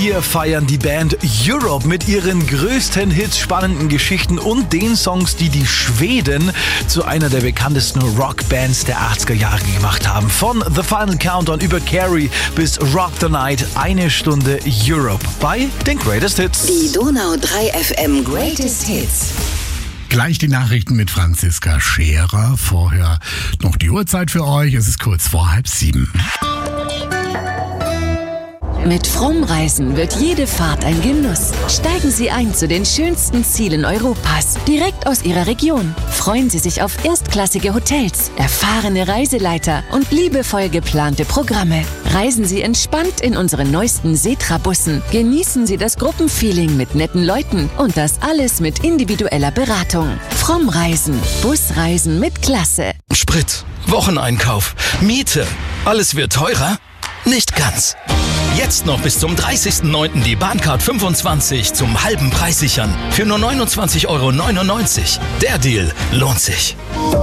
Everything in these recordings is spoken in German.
Wir feiern die Band Europe mit ihren größten Hits, spannenden Geschichten und den Songs, die die Schweden zu einer der bekanntesten Rockbands der 80er Jahre gemacht haben. Von The Final Countdown über Carrie bis Rock the Night, 1 Stunde Europe bei den Greatest Hits. Die Donau 3 FM Greatest Hits. Gleich die Nachrichten mit Franziska Scherer. Vorher noch die Uhrzeit für euch. Es ist kurz vor 6:30. Mit Frommreisen wird jede Fahrt ein Genuss. Steigen Sie ein zu den schönsten Zielen Europas, direkt aus Ihrer Region. Freuen Sie sich auf erstklassige Hotels, erfahrene Reiseleiter und liebevoll geplante Programme. Reisen Sie entspannt in unseren neuesten Setra-Bussen. Genießen Sie das Gruppenfeeling mit netten Leuten und das alles mit individueller Beratung. Frommreisen, Busreisen mit Klasse. Sprit, Wocheneinkauf, Miete, alles wird teurer? Nicht ganz. Jetzt noch bis zum 30.09. die Bahncard 25 zum halben Preis sichern. Für nur 29,99 €. Der Deal lohnt sich.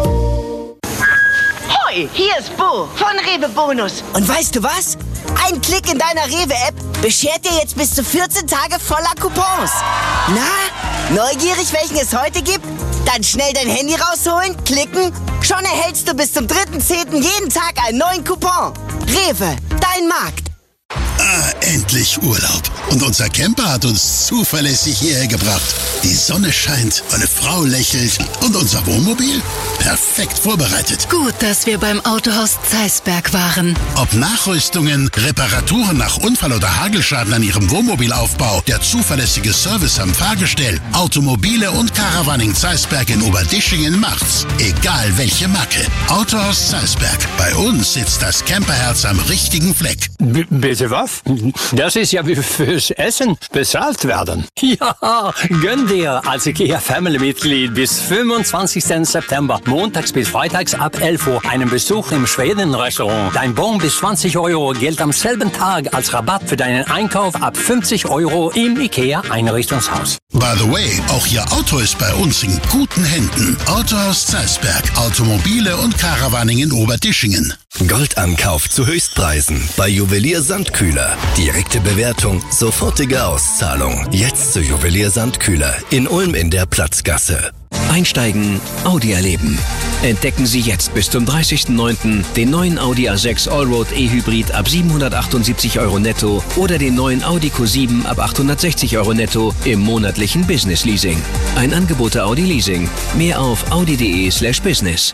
Hoi, hier ist Bo von Rewe Bonus. Und weißt du was? Ein Klick in deiner Rewe-App beschert dir jetzt bis zu 14 Tage voller Coupons. Na, neugierig, welchen es heute gibt? Dann schnell dein Handy rausholen, klicken. Schon erhältst du bis zum 3.10. jeden Tag einen neuen Coupon. Rewe, dein Markt. Endlich Urlaub. Und unser Camper hat uns zuverlässig hierher gebracht. Die Sonne scheint, meine Frau lächelt und unser Wohnmobil perfekt vorbereitet. Gut, dass wir beim Autohaus Zeisberg waren. Ob Nachrüstungen, Reparaturen nach Unfall oder Hagelschaden an Ihrem Wohnmobilaufbau, der zuverlässige Service am Fahrgestell, Automobile und Caravaning Zeisberg in Oberdischingen macht's. Egal welche Marke. Autohaus Zeisberg. Bei uns sitzt das Camperherz am richtigen Fleck. Bitte was? Das ist ja wie fürs Essen bezahlt werden. Ja, gönn dir als IKEA-Family-Mitglied bis 25. September, montags bis freitags ab 11 Uhr, einen Besuch im Schweden-Restaurant. Dein Bon bis 20 € gilt am selben Tag als Rabatt für deinen Einkauf ab 50 € im IKEA-Einrichtungshaus. By the way, auch Ihr Auto ist bei uns in guten Händen. Autohaus Zeisberg. Automobile und Caravaning in Oberdischingen. Goldankauf zu Höchstpreisen bei Juwelier Sandkühler. Direkte Bewertung, sofortige Auszahlung. Jetzt zu Juwelier Sandkühler in Ulm in der Platzgasse. Einsteigen, Audi erleben. Entdecken Sie jetzt bis zum 30.09. den neuen Audi A6 Allroad E-Hybrid ab 778 € netto oder den neuen Audi Q7 ab 860 € netto im monatlichen Business Leasing. Ein Angebot der Audi Leasing. Mehr auf audi.de/business.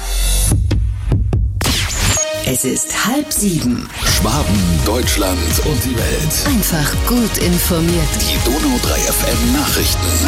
Es ist 6:30. Schwaben, Deutschland und die Welt. Einfach gut informiert. Die Donau 3 FM Nachrichten.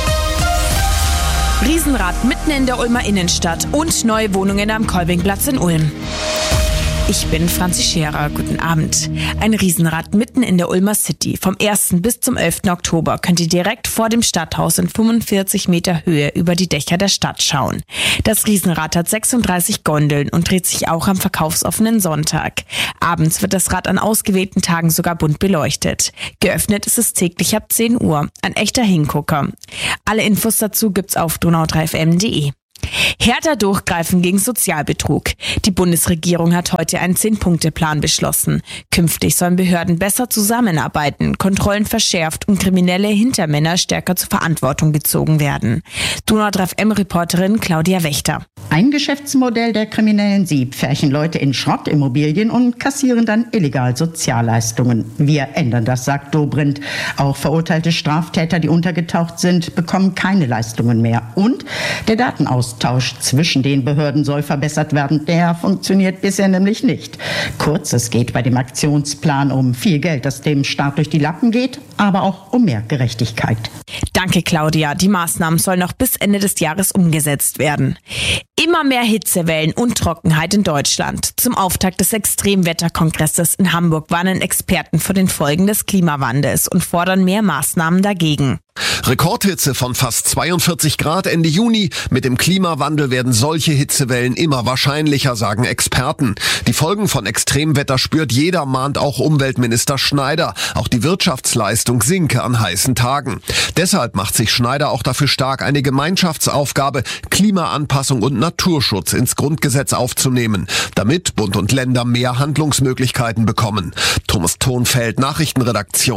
Riesenrad mitten in der Ulmer Innenstadt und neue Wohnungen am Kolbingplatz in Ulm. Ich bin Franzi Scherer. Guten Abend. Ein Riesenrad mitten in der Ulmer City. Vom 1. bis zum 11. Oktober könnt ihr direkt vor dem Stadthaus in 45 Meter Höhe über die Dächer der Stadt schauen. Das Riesenrad hat 36 Gondeln und dreht sich auch am verkaufsoffenen Sonntag. Abends wird das Rad an ausgewählten Tagen sogar bunt beleuchtet. Geöffnet ist es täglich ab 10 Uhr. Ein echter Hingucker. Alle Infos dazu gibt's auf donau3fm.de. Härter durchgreifen gegen Sozialbetrug. Die Bundesregierung hat heute einen 10-Punkte-Plan beschlossen. Künftig sollen Behörden besser zusammenarbeiten, Kontrollen verschärft und kriminelle Hintermänner stärker zur Verantwortung gezogen werden. Donau 3 FM-Reporterin Claudia Wächter. Ein Geschäftsmodell der Kriminellen. Sie pferchen Leute in Schrottimmobilien und kassieren dann illegal Sozialleistungen. Wir ändern das, sagt Dobrindt. Auch verurteilte Straftäter, die untergetaucht sind, bekommen keine Leistungen mehr. Und der Datenaustausch zwischen den Behörden soll verbessert werden. Der funktioniert bisher nämlich nicht. Kurz, es geht bei dem Aktionsplan um viel Geld, das dem Staat durch die Lappen geht, aber auch um mehr Gerechtigkeit. Danke, Claudia. Die Maßnahmen sollen noch bis Ende des Jahres umgesetzt werden. Immer mehr Hitzewellen und Trockenheit in Deutschland. Zum Auftakt des Extremwetterkongresses in Hamburg warnen Experten vor den Folgen des Klimawandels und fordern mehr Maßnahmen dagegen. Rekordhitze von fast 42 Grad Ende Juni. Mit dem Klimawandel werden solche Hitzewellen immer wahrscheinlicher, sagen Experten. Die Folgen von Extremwetter spürt jeder, mahnt auch Umweltminister Schneider. Auch die Wirtschaftsleistung sinke an heißen Tagen. Deshalb macht sich Schneider auch dafür stark, eine Gemeinschaftsaufgabe, Klimaanpassung und Naturschutz ins Grundgesetz aufzunehmen, damit Bund und Länder mehr Handlungsmöglichkeiten bekommen. Thomas Thonfeld, Nachrichtenredaktion.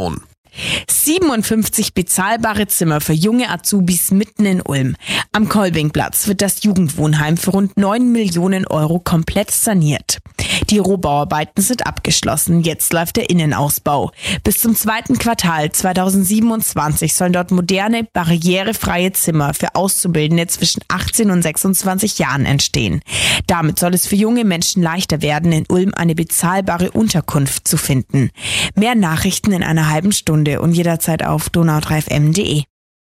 57 bezahlbare Zimmer für junge Azubis mitten in Ulm. Am Kolbingplatz wird das Jugendwohnheim für rund 9 Millionen Euro komplett saniert. Die Rohbauarbeiten sind abgeschlossen. Jetzt läuft der Innenausbau. Bis zum 2. Quartal 2027 sollen dort moderne, barrierefreie Zimmer für Auszubildende zwischen 18 und 26 Jahren entstehen. Damit soll es für junge Menschen leichter werden, in Ulm eine bezahlbare Unterkunft zu finden. Mehr Nachrichten in einer halben Stunde und jederzeit auf donau3fm.de.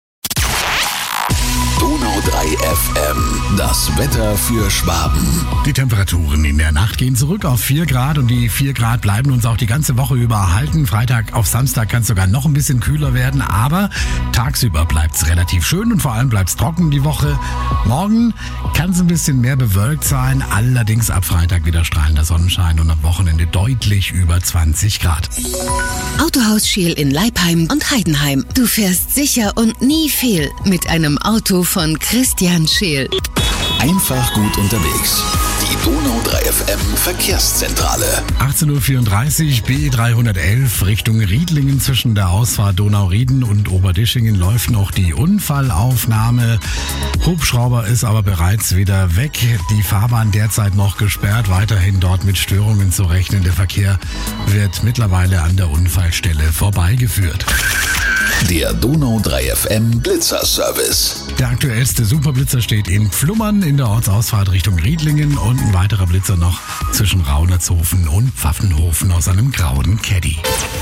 Donau 3 FM, das Wetter für Schwaben. Die Temperaturen in der Nacht gehen zurück auf 4 Grad und die 4 Grad bleiben uns auch die ganze Woche über erhalten. Freitag auf Samstag kann es sogar noch ein bisschen kühler werden, aber tagsüber bleibt es relativ schön und vor allem bleibt es trocken die Woche. Morgen kann es ein bisschen mehr bewölkt sein, allerdings ab Freitag wieder strahlender Sonnenschein und am Wochenende deutlich über 20 Grad. Autohaus Scheel in Leipheim und Heidenheim. Du fährst sicher und nie fehl mit einem Auto von Christian Scheel. Einfach gut unterwegs. Die Donau 3 FM Verkehrszentrale. 18.34 Uhr, B311 Richtung Riedlingen. Zwischen der Ausfahrt Donau-Rieden und Oberdischingen läuft noch die Unfallaufnahme. Hubschrauber ist aber bereits wieder weg. Die Fahrbahn derzeit noch gesperrt. Weiterhin dort mit Störungen zu rechnen. Der Verkehr wird mittlerweile an der Unfallstelle vorbeigeführt. Der Donau 3 FM Blitzerservice. Der aktuellste Superblitzer steht in Pflummern in der Ortsausfahrt Richtung Riedlingen und ein weiterer Blitzer noch zwischen Raunertshofen und Pfaffenhofen aus einem grauen Caddy.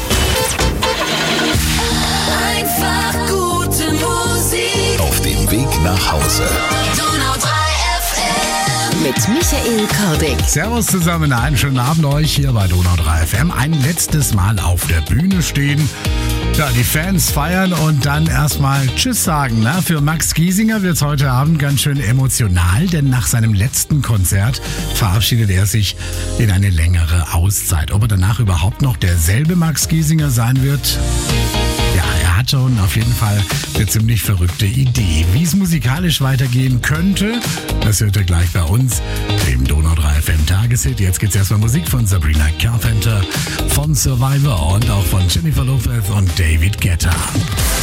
Einfach gute Musik. Auf dem Weg nach Hause. Donau 3 FM. Mit Michael Kordig. Servus zusammen, einen schönen Abend euch hier bei Donau 3 FM. Ein letztes Mal auf der Bühne stehen. Ja, die Fans feiern und dann erstmal Tschüss sagen. Na, für Max Giesinger wird es heute Abend ganz schön emotional, denn nach seinem letzten Konzert verabschiedet er sich in eine längere Auszeit. Ob er danach überhaupt noch derselbe Max Giesinger sein wird? Ja, er hat schon auf jeden Fall eine ziemlich verrückte Idee. Wie es musikalisch weitergehen könnte, das hört ihr gleich bei uns, dem Donau 3 FM Tageshit. Jetzt gibt's erstmal Musik von Sabrina Carpenter, von Survivor und auch von Jennifer Lopez und David Guetta.